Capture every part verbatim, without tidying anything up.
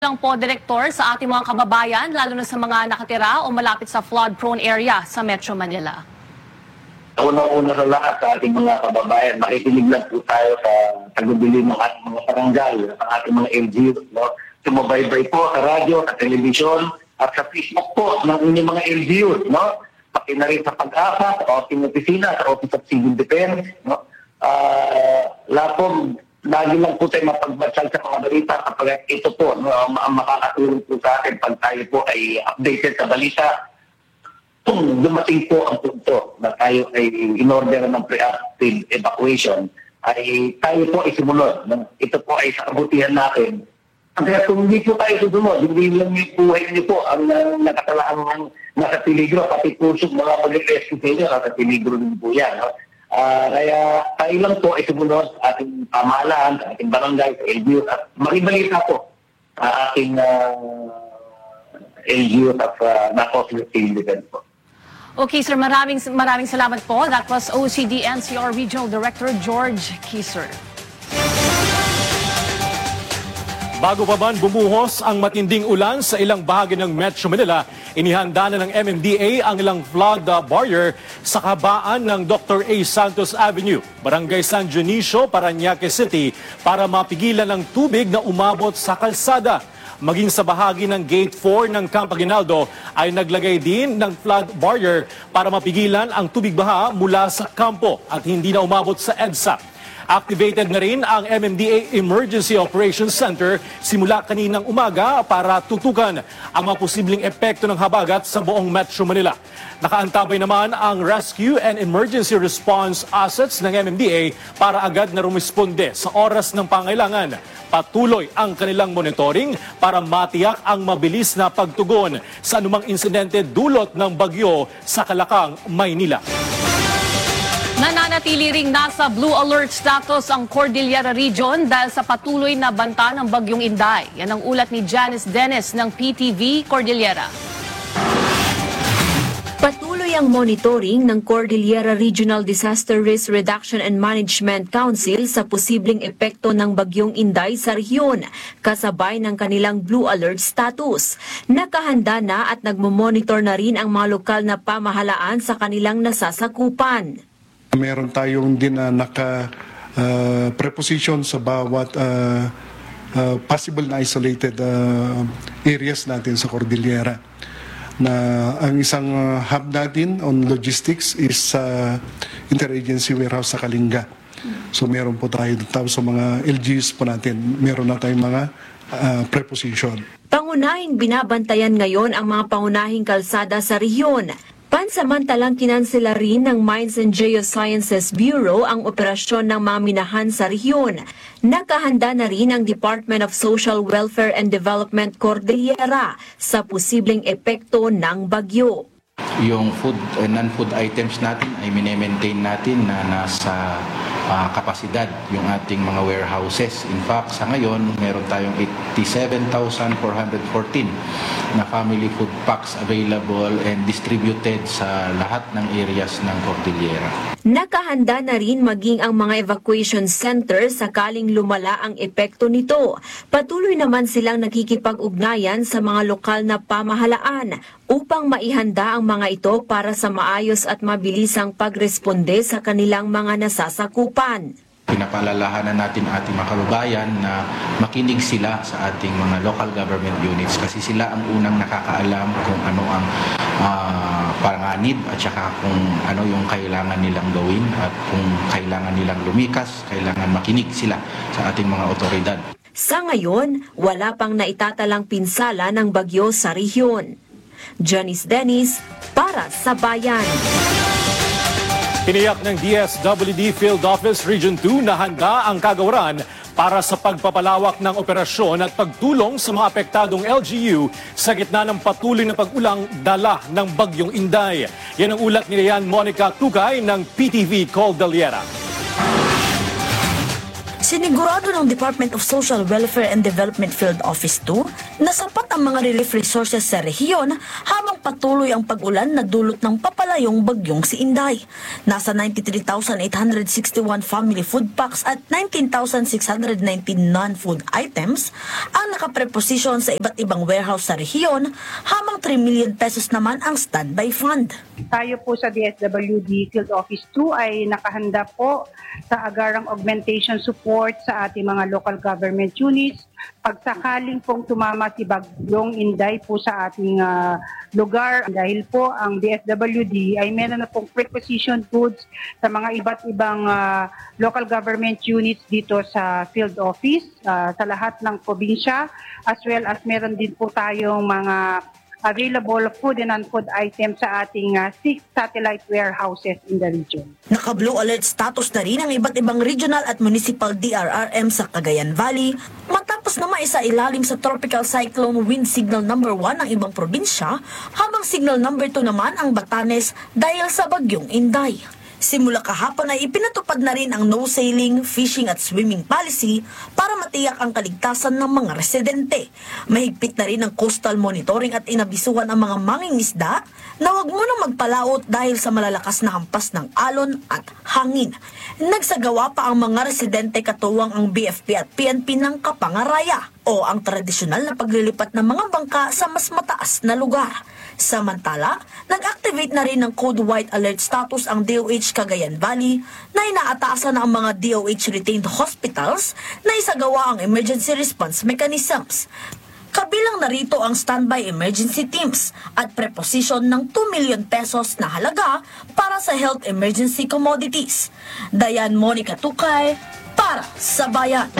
lang po, Direktor, sa ating mga kababayan, lalo na sa mga nakatira o malapit sa flood-prone area sa Metro Manila? Una-una sa lahat sa ating mga kababayan, makikinig lang po tayo sa tagubilin ng ating mga barangay, sa ating mga L G U. No? Sumabaybay po sa radyo, sa telebisyon, at sa Facebook po ng inyong mga L G U. No? Pati na rin sa pag-asa, sa ating opisina, sa Office of Civil Defense. No? Uh, lahat po, lagi lang po tayo mapagbasal sa mga balita kapag ito po no, ang makakatulong po sa atin pag tayo po ay updated sa balita. Kung dumating po ang punto na tayo ay in-order ng pre-active evacuation, ay tayo po ay sumunod. Ito po ay sa kabutihan natin. Kaya kung hindi po tayo susunod, hindi lang yung buhay niyo po ang uh, nakatalaan ng nasa peligro, pati po mga mag-rescue sa inyo, nasa peligro din po yan. No? Uh, kaya tayo lang po ay sumunod sa ating pamahalaan, sa ating barangay, sa L G U, at makibalita po sa ating uh, L G U at uh, Office of Civil Defense po. Okay, sir. Maraming, maraming salamat po. That was O C D N C R Regional Director George Kieser. Bago pa man bumuhos ang matinding ulan sa ilang bahagi ng Metro Manila, inihanda na ng M M D A ang ilang flood barrier sa kabaan ng Doctor A. Santos Avenue, Barangay San Dionisio, Parañaque City para mapigilan ang tubig na umabot sa kalsada. Maging sa bahagi ng Gate four ng Camp Aguinaldo ay naglagay din ng flood barrier para mapigilan ang tubig baha mula sa kampo at hindi na umabot sa EDSA. Activated na rin ang M M D A Emergency Operations Center simula kaninang umaga para tutukan ang mga posibleng epekto ng habagat sa buong Metro Manila. Nakaantabay naman ang Rescue and Emergency Response Assets ng M M D A para agad na rumisponde sa oras ng pangailangan. Patuloy ang kanilang monitoring para matiyak ang mabilis na pagtugon sa anumang insidente dulot ng bagyo sa Calacang, Maynila. Nananatili ring nasa blue alert status ang Cordillera Region dahil sa patuloy na banta ng bagyong Inday. Yan ang ulat ni Janice Dennis ng P T V Cordillera. Patuloy ang monitoring ng Cordillera Regional Disaster Risk Reduction and Management Council sa posibleng epekto ng bagyong Inday sa rehiyon, kasabay ng kanilang blue alert status. Nakahanda na at nagmomonitor na rin ang mga lokal na pamahalaan sa kanilang nasasakupan. Meron tayong din na naka uh, preposition sa bawat uh, uh, possible na isolated uh, areas natin sa Cordillera. Na ang isang uh, hub natin on logistics is uh, Interagency Warehouse sa Kalinga. So meron po tayo tapos sa mga L G Us po natin, meron na tayong mga uh, preposition. Pangunahing binabantayan ngayon ang mga pangunahing kalsada sa rehiyon. Pansamantalang kinansela rin ng Mines and Geosciences Bureau ang operasyon ng mga minahan sa rehiyon. Nakahanda na rin ang Department of Social Welfare and Development Cordillera sa posibleng epekto ng bagyo. Yung food and non-food items natin ay mine-maintain natin na nasa uh, kapasidad yung ating mga warehouses. In fact, sa ngayon, meron tayong eighty-seven thousand four hundred fourteen na family food packs available and distributed sa lahat ng areas ng Cordillera. Nakahanda na rin maging ang mga evacuation center sakaling lumala ang epekto nito. Patuloy naman silang nakikipag-ugnayan sa mga lokal na pamahalaan upang maihanda ang mga ito para sa maayos at mabilisang pagresponde sa kanilang mga nasasakupan. Pinapalalahanan natin ating mga kababayan na makinig sila sa ating mga local government units kasi sila ang unang nakakaalam kung ano ang uh, panganib at saka kung ano yung kailangan nilang gawin at kung kailangan nilang lumikas, kailangan makinig sila sa ating mga otoridad. Sa ngayon, wala pang naitatalang pinsala ng bagyo sa rehiyon. Janice Dennis para sa Bayan. Tiniyak ng D S W D Field Office Region two na handa ang kagawaran para sa pagpapalawak ng operasyon at pagtulong sa mga apektadong L G U sa gitna ng patuloy na pag-ulang dala ng bagyong Inday. Yan ang ulat ni Rian Monica Tukay ng P T V Cordillera. Sinigurado ng Department of Social Welfare and Development Field Office two na sapat ang mga relief resources sa rehiyon habang patuloy ang pag-ulan na dulot ng papalayong bagyong si Inday. Nasa ninety-three thousand eight hundred sixty-one family food packs at nineteen thousand six hundred nineteen non-food items ang nakapreposisyon sa iba't ibang warehouse sa rehiyon, habang three million pesos naman ang standby fund. Tayo po sa D S W D Field Office two ay nakahanda po sa agarang augmentation support sa ating mga local government units. Pagsakaling pong tumama si Bagyong Inday po sa ating uh, lugar, dahil po ang D S W D ay meron na pong preposition goods sa mga iba't ibang uh, local government units dito sa field office, uh, sa lahat ng probinsya, as well as meron din po tayong mga available food and non-food items sa ating uh, six satellite warehouses in the region. Naka-blue alert status na rin ang iba't ibang regional at municipal D R R M sa Cagayan Valley matapos na maisailalim sa tropical cyclone wind signal number one ang ibang probinsya, habang signal number two naman ang Batanes dahil sa Bagyong Inday. Simula kahapon ay ipinatupad na rin ang no sailing, fishing at swimming policy para matiyak ang kaligtasan ng mga residente. Mahigpit na rin ang coastal monitoring at inabisuhan ang mga mangingisda na huwag munang magpalaot dahil sa malalakas na hampas ng alon at hangin. Nagsagawa pa ang mga residente katuwang ang B F P at P N P ng kapangaraya o ang tradisyonal na paglilipat ng mga bangka sa mas mataas na lugar. Samantala, nag-activate na rin ng Code White Alert status ang D O H Cagayan Valley na inaatasan ang mga D O H-retained hospitals na isagawa ang emergency response mechanisms. Kabilang narito ang standby emergency teams at preposition ng two million pesos na halaga para sa health emergency commodities. Dayan Monica Tukay para sa Bayan.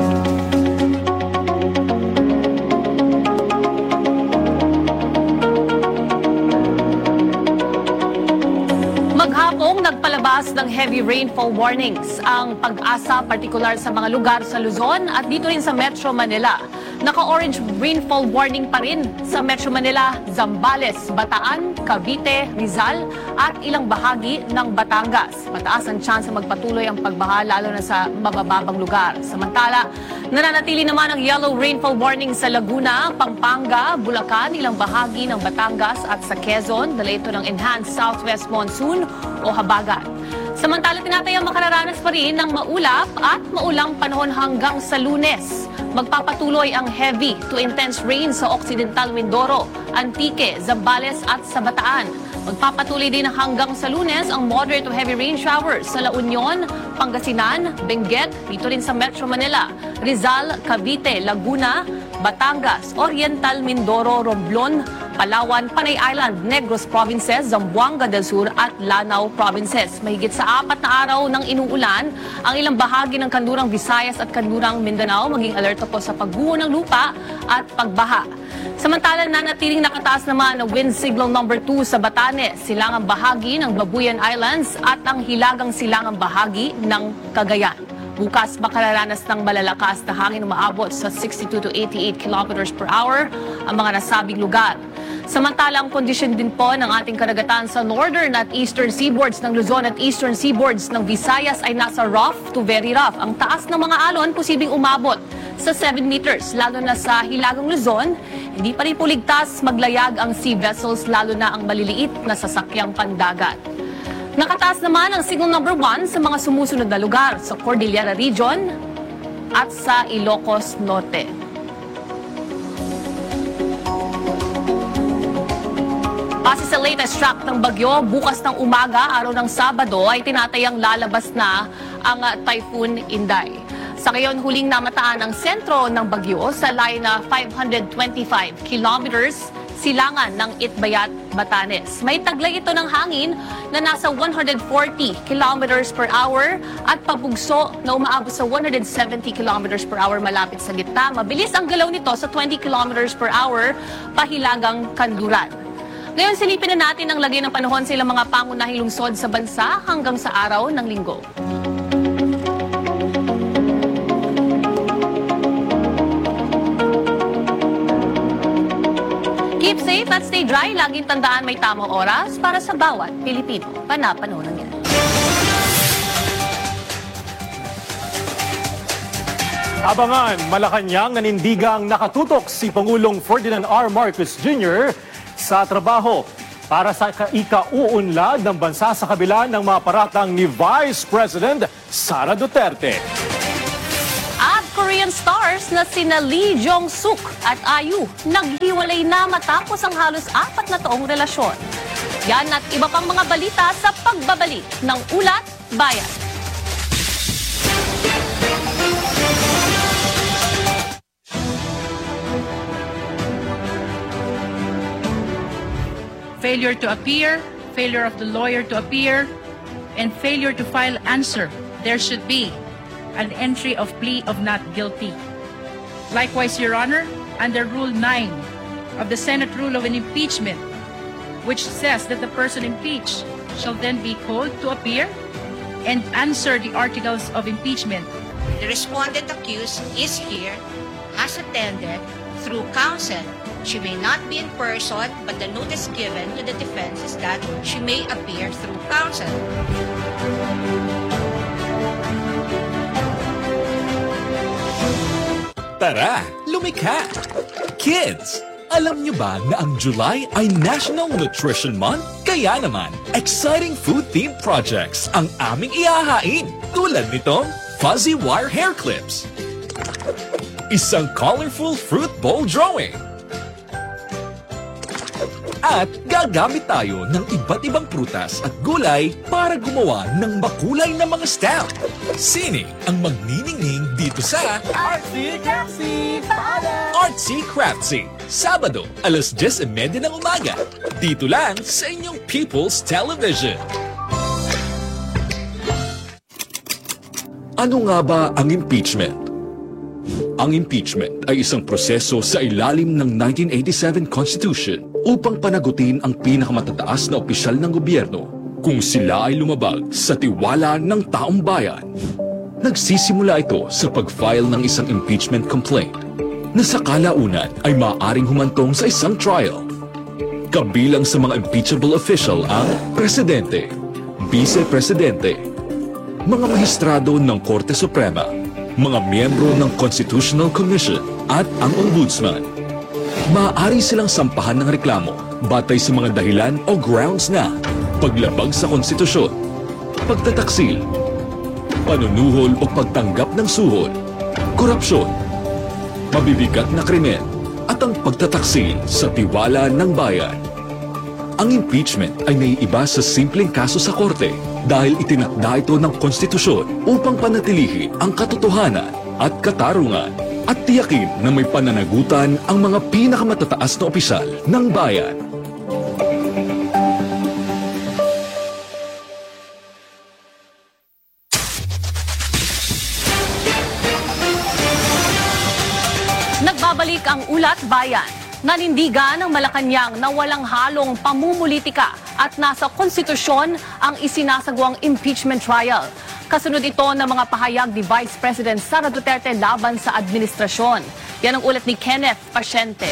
Maghapong nagpalabas ng heavy rainfall warnings ang Pag-asa, partikular sa mga lugar sa Luzon at dito rin sa Metro Manila. Naka-orange rainfall warning pa rin sa Metro Manila, Zambales, Bataan, Cavite, Rizal at ilang bahagi ng Batangas. Mataas ang tsansa magpatuloy ang pagbaha lalo na sa mabababang lugar. Samantala, nananatili naman ang yellow rainfall warning sa Laguna, Pampanga, Bulacan, ilang bahagi ng Batangas at sa Quezon. Dala ito ng enhanced southwest monsoon o habagat. Samantala, tinatayang makararanas pa rin ng maulap at maulang panahon hanggang sa Lunes. Magpapatuloy ang heavy to intense rain sa Occidental Mindoro, Antique, Zambales at sa Bataan. Magpapatuloy din hanggang sa Lunes ang moderate to heavy rain showers sa La Union, Pangasinan, Benguet, dito rin sa Metro Manila, Rizal, Cavite, Laguna, Batangas, Oriental Mindoro, Romblon, Palawan, Panay Island, Negros Provinces, Zamboanga del Sur at Lanao Provinces. Mahigit sa apat na araw ng inuulan ang ilang bahagi ng Kanlurang Visayas at Kanlurang Mindanao. Maging alerto po sa pagguho ng lupa at pagbaha. Samantala, nanatiling nakataas naman ang wind signal number two sa Batanes, silangang bahagi ng Babuyan Islands at ang hilagang silangang bahagi ng Cagayan. Bukas makararanas ng malalakas na hangin umaabot sa sixty-two to eighty-eight kilometers per hour ang mga nasabing lugar. Samantala, ang kondisyon din po ng ating karagatan sa northern at eastern seaboards ng Luzon at eastern seaboards ng Visayas ay nasa rough to very rough. Ang taas ng mga alon posibleng umabot sa seven meters, lalo na sa Hilagang Luzon. Hindi pa rin po ligtas maglayag ang sea vessels, lalo na ang maliliit na sasakyang pandagat. Nakataas naman ang signal number one sa mga sumusunod na lugar sa Cordillera Region at sa Ilocos Norte. Base sa latest track ng bagyo, bukas ng umaga, araw ng Sabado, ay tinatayang lalabas na ang uh, Typhoon Inday. Sa ngayon, huling namataan ang sentro ng bagyo sa layo na five hundred twenty-five kilometers silangan ng Itbayat, Batanes. May taglay ito ng hangin na nasa one hundred forty kilometers per hour at pabugso na umaabot sa one hundred seventy kilometers per hour malapit sa gitna. Mabilis ang galaw nito sa twenty kilometers per hour pahilagang kanluran. Ngayon, silipin na natin ang lagay ng panahon sa ilang mga pangunahing lungsod sa bansa hanggang sa araw ng Linggo. Keep safe at stay dry. Laging tandaan may tamang oras para sa bawat Pilipino. Panapanood yan. Abangan, Malacanang nanindigang nakatutok si Pangulong Ferdinand R. Marcos Junior sa trabaho. para sa ika-uunlad ng bansa sa kabila ng mga paratang ni Vice President Sara Duterte. At Korean stars na sina Lee Jong-suk at I U naghiwalay na matapos ang halos apat na taong relasyon. Yan at iba pang mga balita sa pagbabalik ng Ulat Bayan. Failure to appear, failure of the lawyer to appear, and failure to file answer, there should be an entry of plea of not guilty. Likewise, Your Honor, under Rule nine of the Senate Rule of an Impeachment, which says that the person impeached shall then be called to appear and answer the articles of impeachment. The respondent accused is here, has attended through counsel. She may not be in person, but the notice given to the defense is that she may appear through counsel. Tara, lumikha! Kids, alam niyo ba na ang July ay National Nutrition Month? Kaya naman, exciting food-themed projects ang aming ihahain. Tulad nitong Fuzzy Wire Hair Clips, isang colorful fruit bowl drawing, at gagamit tayo ng iba't ibang prutas at gulay para gumawa ng makulay na mga stamp. Sini ang magniningning dito sa Artsy Craftsy! Artsy Craftsy, Sabado, alas diyes at media ng umaga. Dito lang sa inyong People's Television. Ano nga ba ang impeachment? Ang impeachment ay isang proseso sa ilalim ng nineteen eighty-seven Constitution upang panagutin ang pinakamatataas na opisyal ng gobyerno kung sila ay lumabag sa tiwala ng taong bayan. Nagsisimula ito sa pag-file ng isang impeachment complaint na sa kalaunan ay maaaring humantong sa isang trial. Kabilang sa mga impeachable official ang presidente, vice-presidente, mga maestrado ng Korte Suprema, mga miyembro ng Constitutional Commission at ang Ombudsman. Maaari silang sampahan ng reklamo batay sa mga dahilan o grounds na paglabag sa konstitusyon, pagtataksil, panunuhol o pagtanggap ng suhol, korupsyon, mabibigat na krimen at ang pagtataksil sa tiwala ng bayan. Ang impeachment ay naiiba sa simpleng kaso sa korte dahil itinakda ito ng konstitusyon upang panatilihin ang katotohanan at katarungan at tiyakin na may pananagutan ang mga pinakamatataas na opisyal ng bayan. Nagbabalik ang Ulat Bayan. Nanindigan ng Malacanang na walang halong pamumulitika at nasa konstitusyon ang isinasagawang impeachment trial. Kasunod ito ng mga pahayag ni Vice President Sara Duterte laban sa administrasyon. Yan ang ulat ni Kenneth Pasyente.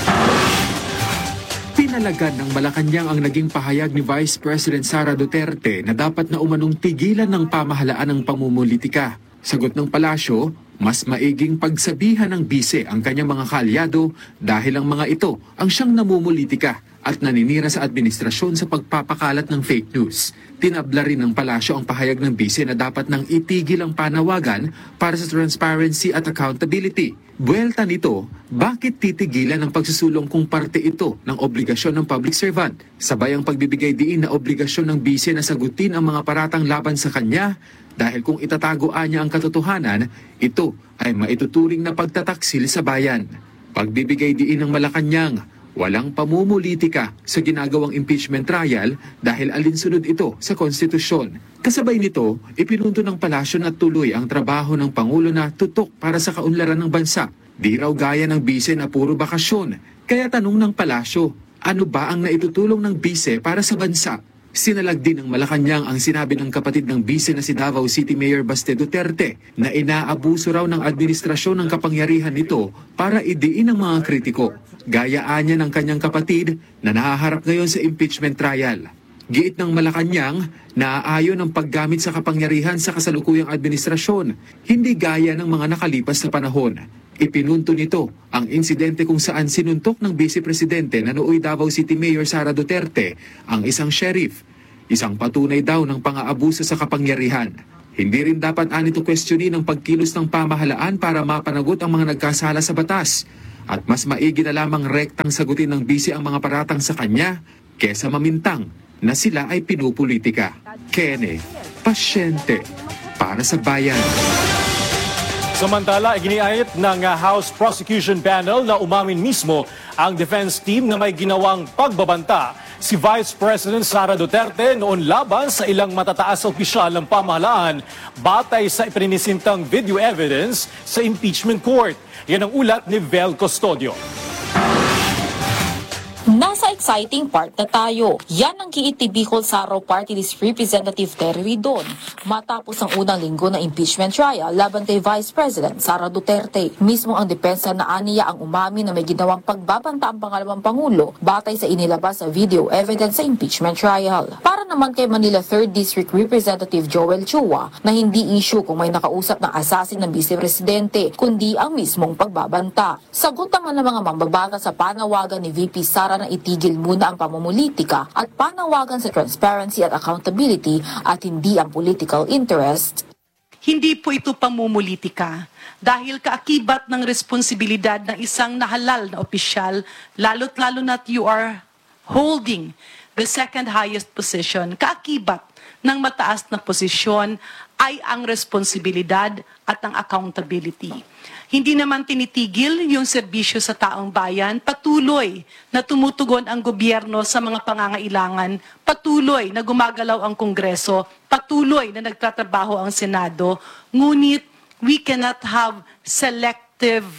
Pinalagan ng Malacanang ang naging pahayag ni Vice President Sara Duterte na dapat na umanong tigilan ng pamahalaan ng pamumulitika. Sagot ng palasyo, mas maiging pagsabihan ng bise ang kanyang mga kaalyado dahil ang mga ito ang siyang namumulitika at naninira sa administrasyon sa pagpapakalat ng fake news. Tinabla rin ng palasyo ang pahayag ng bise na dapat nang itigil ang panawagan para sa transparency at accountability. Buwelta nito, bakit titigilan ang pagsusulong kung parte ito ng obligasyon ng public servant? Sabay ang pagbibigay diin na obligasyon ng bise na sagutin ang mga paratang laban sa kanya dahil kung itatagoan niya ang katotohanan, ito ay maituturing na pagtataksil sa bayan. Pagbibigay diin ng Malacanang, walang pamumulitika sa ginagawang impeachment trial dahil alinsunod ito sa konstitusyon. Kasabay nito, ipinundo ng palasyo na tuloy ang trabaho ng Pangulo na tutok para sa kaunlaran ng bansa. Di raw gaya ng bise na puro bakasyon. Kaya tanong ng palasyo, ano ba ang naitutulong ng bise para sa bansa? Sinalag din ng Malacanang ang sinabi ng kapatid ng bise na si Davao City Mayor Baste Duterte na inaabuso raw ng administrasyon ng kapangyarihan nito para idiin ang mga kritiko. Gayaan niya ng kanyang kapatid na nahaharap ngayon sa impeachment trial. Giit ng Malacanang, naaayon ang paggamit sa kapangyarihan sa kasalukuyang administrasyon, hindi gaya ng mga nakalipas na panahon. Ipinunto nito ang insidente kung saan sinuntok ng Vice Presidente na nooy Davao City Mayor Sara Duterte ang isang sheriff. Isang patunay daw ng pang-aabuso sa kapangyarihan. Hindi rin dapat anito questionin ang pagkilos ng pamahalaan para mapanagot ang mga nagkasala sa batas. At mas maigi na lamang rektang sagutin ng Vice ang mga paratang sa kanya kesa mamintang na sila ay pinupolitika. Kene, pasyente para sa bayan. Samantala, iginiit ng House Prosecution Panel na umamin mismo ang defense team na may ginawang pagbabanta si Vice President Sara Duterte noon laban sa ilang matataas na opisyal ng pamahalaan batay sa iprinisintang video evidence sa impeachment court. Yan ang ulat ni Vel Custodio. Nasa exciting part na tayo. Yan ang giit ni Bicol Saro Party List Representative Terry Ridon matapos ang unang linggo na impeachment trial laban kay Vice President Sara Duterte. Mismo ang depensa na aniya ang umamin na may ginawang pagbabanta ang pangalawang Pangulo batay sa inilabas sa video evidence sa impeachment trial. Para naman kay Manila third District Representative Joel Chua na hindi issue kung may nakausap ng assassin ng Vice Presidente kundi ang mismong pagbabanta. Sagot naman ng mga mambabatas sa panawagan ni V P Sara na itigil muna ang pamumulitika at panawagan sa transparency at accountability at hindi ang political interest. Hindi po ito pamumulitika dahil kaakibat ng responsibilidad ng isang nahalal na opisyal, lalo't lalo na't you are holding the second highest position. Kaakibat ng mataas na posisyon ay ang responsibilidad at ang accountability. Hindi naman tinitigil yung serbisyo sa taong bayan, patuloy na tumutugon ang gobyerno sa mga pangangailangan, patuloy na gumagalaw ang Kongreso, patuloy na nagtatrabaho ang Senado, ngunit we cannot have selective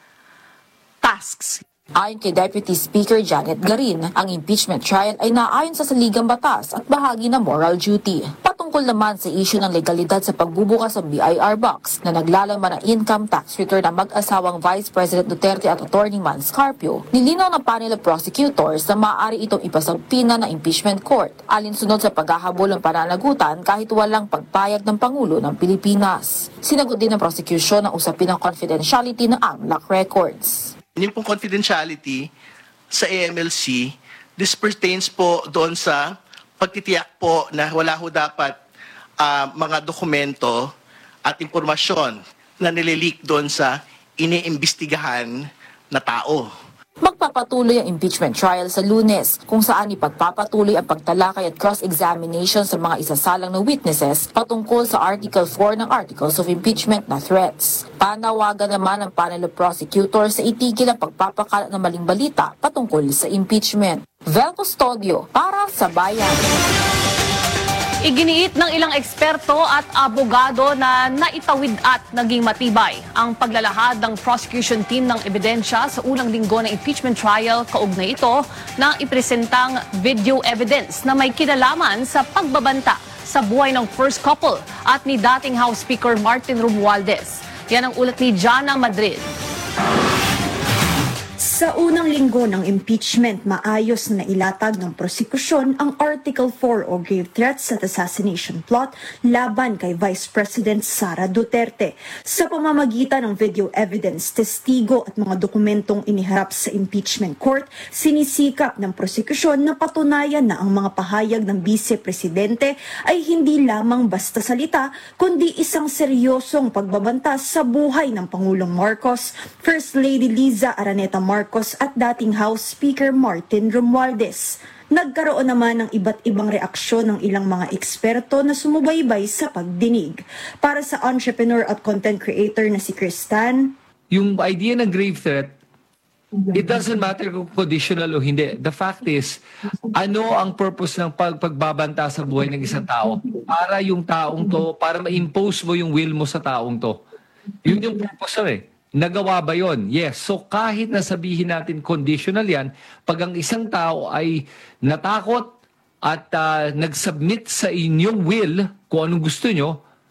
tasks. Ayon kay Deputy Speaker Janet Garin, ang impeachment trial ay naayon sa saligang batas at bahagi ng moral duty. Patungkol naman sa issue ng legalidad sa pagbubukas ng B I R box na naglalaman ng income tax return ng mag-asawang Vice President Duterte at Attorney Man Scarpio, nilinaw ng panel of prosecutors na maaari itong ipasagpina ng impeachment court alinsunod sa paghahabol ng pananagutan kahit walang pagpayag ng Pangulo ng Pilipinas. Sinagot din ng prosecution ang usapin ng confidentiality ng A M L A C records. Yung pong confidentiality sa A M L C, this pertains po doon sa pagtitiyak po na wala ho dapat uh, mga dokumento at impormasyon na nilileak doon sa iniimbestigahan na tao. Magpapatuloy ang impeachment trial sa Lunes kung saan ipagpapatuloy ang pagtalakay at cross-examination sa mga isasalang na witnesses patungkol sa Article four ng Articles of Impeachment na threats. Panawagan naman ng panel of prosecutors sa itigil ang pagpapakalat ng maling balita patungkol sa impeachment. Vel Custodio para sa Bayan. Iginiit ng ilang eksperto at abogado na naitawid at naging matibay ang paglalahad ng prosecution team ng ebidensya sa unang linggo ng impeachment trial kaugnay ito ng ipresentang video evidence na may kinalaman sa pagbabanta sa buhay ng first couple at ni dating House Speaker Martin Romualdez. Yan ang ulat ni Jana Madrid. Sa unang linggo ng impeachment, maayos na ilatag ng prosekusyon ang Article four o grave threats at assassination plot laban kay Vice President Sara Duterte. Sa pamamagitan ng video evidence, testigo at mga dokumentong iniharap sa impeachment court, sinisikap ng prosekusyon na patunayan na ang mga pahayag ng Vice Presidente ay hindi lamang basta salita, kundi isang seryosong pagbabanta sa buhay ng Pangulong Marcos, First Lady Liza Araneta Marcos, at dating House Speaker Martin Romualdez. Nagkaroon naman ng iba't ibang reaksyon ng ilang mga eksperto na sumubaybay sa pagdinig. Para sa entrepreneur at content creator na si Kristan, yung idea ng grave threat, it doesn't matter kung conditional o hindi. The fact is, ano ang purpose ng pag pagbabanta sa buhay ng isang tao? Para yung taong to, para ma-impose mo yung will mo sa taong to. Yun yung purpose eh. Nagawa ba yon? Yes. So kahit nasabihin natin conditional yan, pag ang isang tao ay natakot at uh, nag-submit sa inyong will kung anong gusto nyo,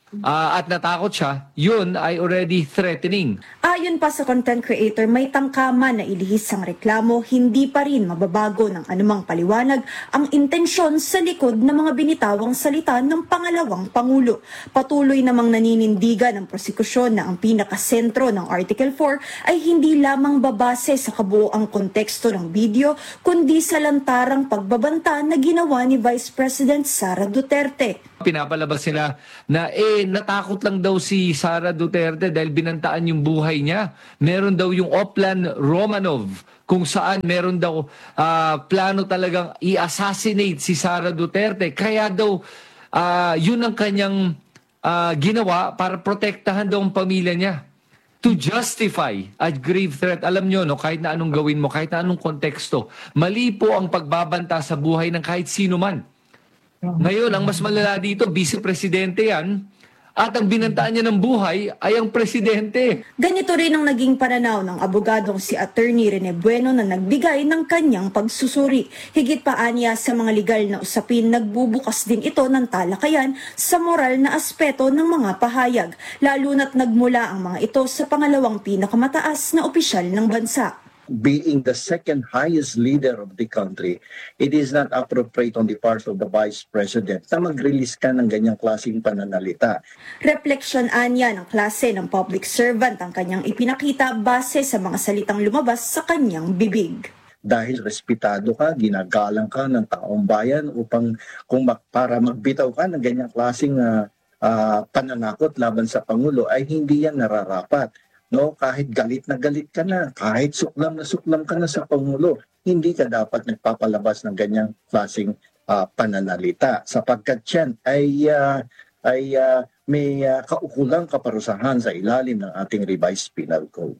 ah, at natakot siya, yun ay already threatening. Ayon pa sa content creator, may tangkaman na ilihis ang reklamo, hindi pa rin mababago ng anumang paliwanag ang intensyon sa likod ng mga binitawang salita ng pangalawang Pangulo. Patuloy namang naninindigan ng prosekusyon na ang pinakasentro ng Article four ay hindi lamang babase sa kabuoang konteksto ng video, kundi sa lantarang pagbabanta na ginawa ni Vice President Sara Duterte. Pinapalabas sila na eh natakot lang daw si Sara Duterte dahil binantaan yung buhay niya. Meron daw yung Oplan Romanov kung saan meron daw uh, plano talagang i-assassinate si Sara Duterte. Kaya daw uh, yun ang kanyang uh, ginawa para protektahan daw ang pamilya niya. To justify a grave threat. Alam nyo, no, kahit na anong gawin mo, kahit na anong konteksto, mali po ang pagbabanta sa buhay ng kahit sino man. Ngayon, ang mas malala dito, vice-presidente yan, at ang binantaan niya ng buhay ay ang presidente. Ganito rin ang naging pananaw ng abogadong si Attorney Rene Bueno na nagbigay ng kanyang pagsusuri. Higit pa aniya sa mga legal na usapin, nagbubukas din ito ng talakayan sa moral na aspeto ng mga pahayag, lalo na't nagmula ang mga ito sa pangalawang pinakamataas na opisyal ng bansa. Being the second highest leader of the country, it is not appropriate on the part of the Vice President na mag-release ka ng ganyang klaseng pananalita. Refleksyon anya ng klase ng public servant ang kanyang ipinakita base sa mga salitang lumabas sa kanyang bibig. Dahil respetado ka, ginagalang ka ng taong bayan upang kung mag, para magbitaw ka ng ganyang klaseng uh, uh, pananakot laban sa Pangulo ay hindi yan nararapat. No, kahit galit na galit ka na, kahit suklam na suklam ka na sa Pangulo, hindi ka dapat nagpapalabas ng ganyang klaseng uh, pananalita sapagkat yan ay, uh, ay uh, may uh, kaukulang kaparusahan sa ilalim ng ating revised penal code.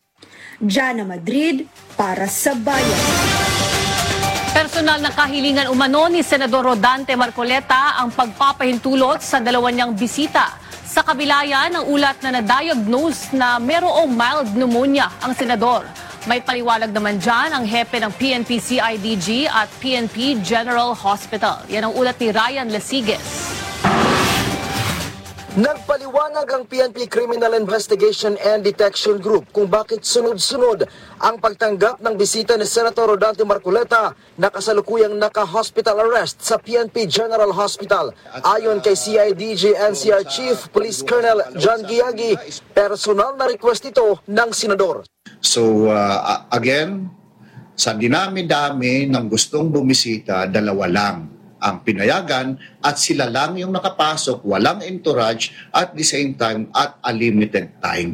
Jana Madrid para sa Bayan. Personal na kahilingan umano ni Senador Rodante Marcoleta ang pagpapahintulot sa dalawa niyang bisita. Sa kabila yan, ang ulat na na-diagnose na mayroong mild pneumonia ang senador. May paliwanag naman dyan ang hepe ng P N P C I D G at P N P General Hospital. Yan ang ulat ni Ryan Lasigues. Nagpaliwanag ang P N P Criminal Investigation and Detection Group kung bakit sunod-sunod ang pagtanggap ng bisita ni Senator Rodante Marcoleta na kasalukuyang naka-hospital arrest sa P N P General Hospital. Ayon kay C I D G N C R Chief Police Colonel John Giagi, personal na request ito ng senador. So uh, again, sa dinami-dami ng gustong bumisita, dalawa lang ang pinayagan at sila lang yung nakapasok, walang entourage at the same time at a limited time.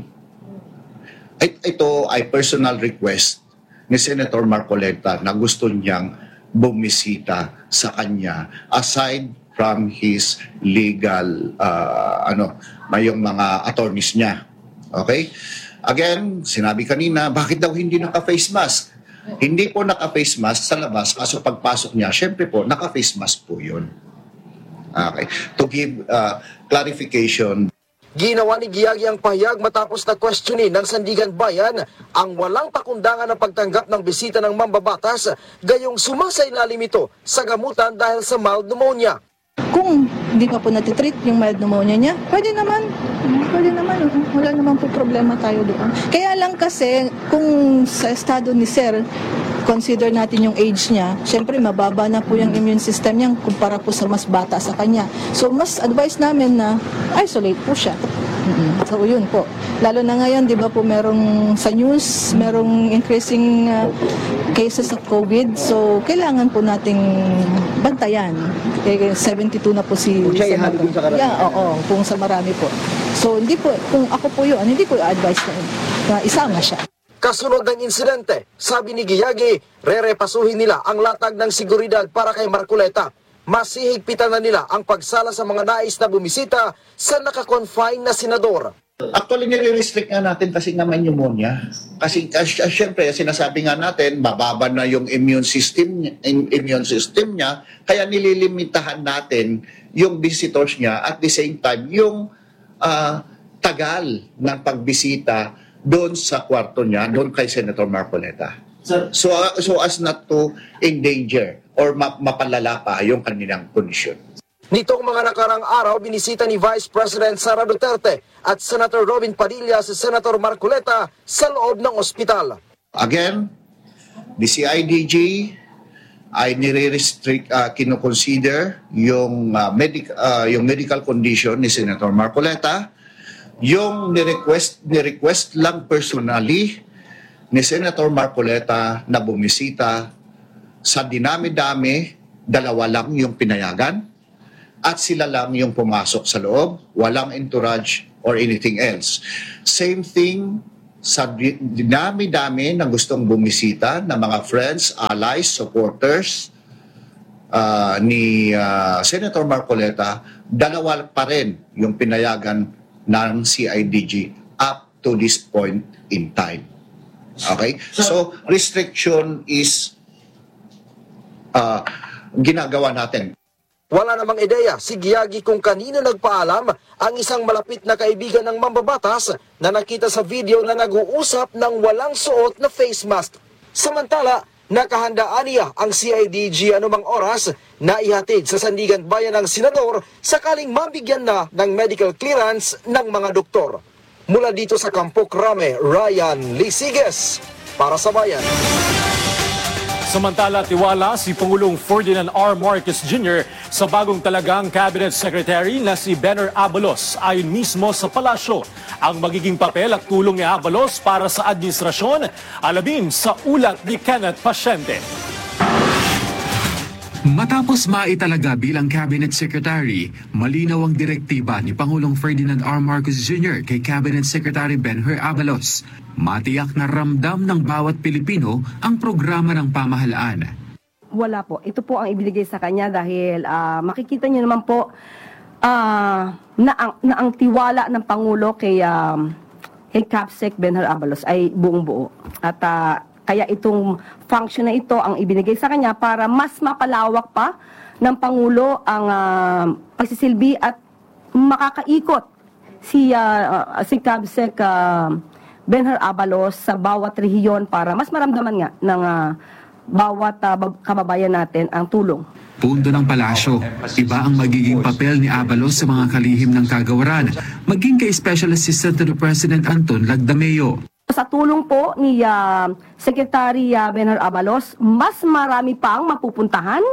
Ito ay personal request ni Senator Marcoleta na gusto niyang bumisita sa kanya aside from his legal uh, ano, mayong mga attorneys niya. Okay? Again, sinabi kanina, bakit daw hindi naka-face mask? Hindi po naka-face mask sa labas, kaso pagpasok niya, syempre po, naka-face mask po yun. Okay. To give uh, clarification. Ginawa ni Giagi ang pahayag matapos na questionin ng Sandigan Bayan ang walang pakundangan ng pagtanggap ng bisita ng mambabatas, gayong sumasailalim ito sa gamutan dahil sa mild pneumonia. Kung hindi pa po natitreat yung mild pneumonia niya, pwede naman. Pwede naman. Wala naman po problema tayo doon. Kaya lang kasi, kung sa estado ni Sir, consider natin yung age niya, syempre mababa na po yung immune system niya kumpara po sa mas bata sa kanya. So, mas advice namin na isolate po siya. Mm-hmm. So, yun po. Lalo na ngayon, di ba po, merong sa news, merong increasing uh, cases of COVID. So, kailangan po nating bantayan. Eh, seventy-two na po si Senator. Yeah, oo, kung sa marami po. So, hindi po, kung ako po yun, hindi po advice na, na isama siya. Kasunod ng insidente, sabi ni Giagi, re-repasuhin nila ang latag ng seguridad para kay Marcoleta. Masihigpitan na nila ang pagsala sa mga nais na bumisita sa nakakonfine na senador. Actually, nire-restrict nga natin kasi nga may pneumonia. Kasi uh, syempre, sinasabi nga natin, bababa na yung immune system, immune system niya, kaya nililimitahan natin yung visitors niya at the same time, yung uh, tagal ng pagbisita doon sa kwarto niya, doon kay Senator Marcoleta. So, uh, so as not to endanger or mapalala pa yung kanilang kondisyon. Nitong mga nakarang araw, binisita ni Vice President Sara Duterte at Senator Robin Padilla si Senator Marcoleta sa loob ng ospital. Again, the C I D G ay nire-restrict, uh, kinoconsider yung, uh, medic, uh, yung medical condition ni Senator Marcoleta. Yung ni-request, ni-request lang personally ni Senator Marcoleta na bumisita. Sa dinami-dami, dalawa lang yung pinayagan at sila lang yung pumasok sa loob, walang entourage or anything else. Same thing sa dinami-dami na gustong bumisita ng mga friends, allies, supporters uh, ni uh, Senator Marcoleta, dalawa pa rin yung pinayagan ng C I D G up to this point in time. Okay? So, restriction is uh, ginagawa natin. Wala namang ideya si Giagi kung kanino nagpaalam ang isang malapit na kaibigan ng mambabatas na nakita sa video na nag-uusap ng walang suot na face mask. Samantala, nakahandaan niya ang C I D G anumang oras na ihatid sa Sandigan Bayan ng Senador sakaling mabigyan na ng medical clearance ng mga doktor. Mula dito sa Campo Crame, Ryan Lisiges para sa Bayan. Samantala, tiwala si Pangulong Ferdinand R. Marcos Junior sa bagong talagang Cabinet Secretary na si Benner Abalos. Ayon mismo sa palasyo, ang magiging papel at tulong ni Abalos para sa administrasyon, alamin sa ulat ni Kenneth Pasyente. Matapos maitalaga bilang Cabinet Secretary, malinaw ang direktiba ni Pangulong Ferdinand R. Marcos Junior kay Cabinet Secretary Benher Abalos. Matiyak na ramdam ng bawat Pilipino ang programa ng pamahalaan. Wala po. Ito po ang ibinigay sa kanya dahil uh, makikita niyo naman po uh, na, ang, na ang tiwala ng Pangulo kay, um, kay Capsec Benher Abalos ay buong buo. At uh, kaya itong function na ito ang ibinigay sa kanya para mas mapalawak pa ng Pangulo ang uh, pagsisilbi at makakaikot si, uh, si Capsec uh, Benher Abalos sa bawat rehiyon para mas maramdaman nga ng uh, bawat uh, kababayan natin ang tulong. Punto ng palasyo, iba ang magiging papel ni Abalos sa mga kalihim ng kagawaran, maging kay Special Assistant to the President Anton Lagdameo. Sa tulong po ni uh, Secretary uh, Benher Abalos, mas marami pang mapupuntahan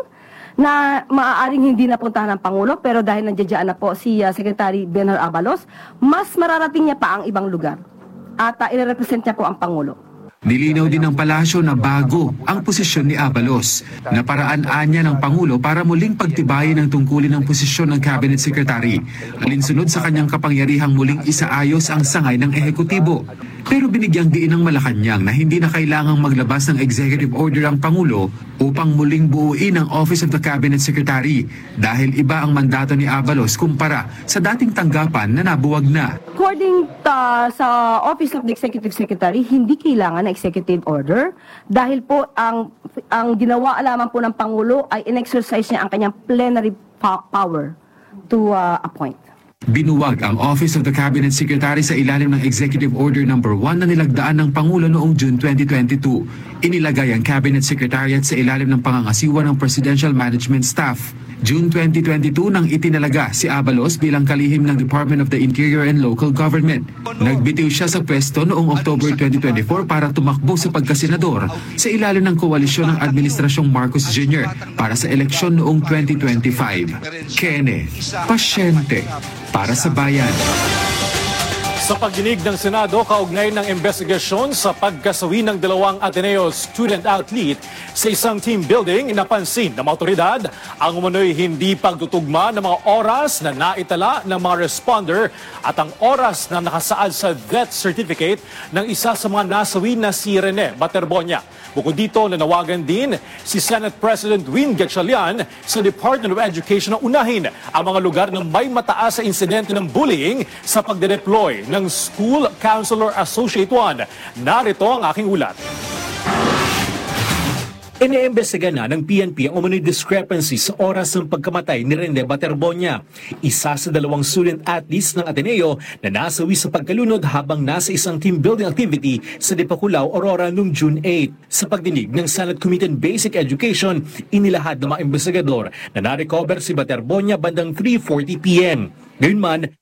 na maaaring hindi napuntahan ng Pangulo, pero dahil nandiyan na po si uh, Secretary Benher Abalos, mas mararating niya pa ang ibang lugar. At uh, i-represent niya po ang Pangulo. Nilinaw din ng palasyo na bago ang posisyon ni Abalos. Naparaan niya ng Pangulo para muling pagtibayin ang tungkulin ng posisyon ng Cabinet Secretary. Alinsunod sa kanyang kapangyarihang muling isaayos ang sangay ng ehekutibo. Pero binigyang diin ng Malacanang na hindi na kailangang maglabas ng executive order ang Pangulo upang muling buuin ang Office of the Cabinet Secretary dahil iba ang mandato ni Abalos kumpara sa dating tanggapan na nabuwag na. According uh, sa Office of the Executive Secretary, hindi kailangan ng executive order dahil po ang ang ginawa lamang po ng Pangulo ay in-exercise niya ang kanyang plenary power to uh, appoint. Binuwag ang Office of the Cabinet Secretary sa ilalim ng Executive Order number one na nilagdaan ng Pangulo noong June twenty twenty-two. Inilagay ang Cabinet Secretariat sa ilalim ng pangangasiwa ng Presidential Management Staff. June twenty twenty-two nang itinalaga si Abalos bilang kalihim ng Department of the Interior and Local Government. Nagbitiw siya sa pwesto noong October twenty twenty-four para tumakbo sa pagkasenador sa ilalim ng koalisyon ng Administrasyong Marcos Junior para sa eleksyon noong twenty twenty-five. Kenneth Pasyente para sa Bayan. Sa pagdinig ng Senado, kaugnay ng investigasyon sa pagkasawi ng dalawang Ateneo student-athlete sa isang team building, napansin ng mga otoridad ang umano'y hindi pagtutugma ng mga oras na naitala ng mga responder at ang oras na nakasaad sa death certificate ng isa sa mga nasawi na si Rene Baterbonia. Bukod dito, nanawagan din si Senate President Win Gatchalian sa Department of Education na unahin ang mga lugar na may mataas sa insidente ng bullying sa pagde-deploy ng School Counselor Associate one. Narito ang aking ulat. Iniimbestiga na ng P N P ang umano'y discrepancy sa oras ng pagkamatay ni Rene Baterbonia, isa sa dalawang student athletes ng Ateneo na nasawi sa pagkalunod habang nasa isang team building activity sa Dipakulaw, Aurora noong June eighth. Sa pagdinig ng Senate Committee on Basic Education, inilahad ng mga investigador na na-recover si Baterbonia bandang three forty p m Gayunman,